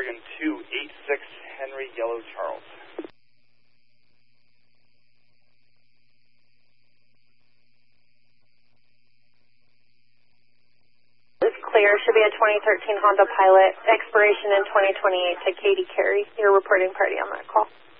Oregon 286 Henry Yellow Charles. It's clear. Should be a 2013 Honda Pilot. Expiration in 2028 to Katie Carey. You're reporting party on that call.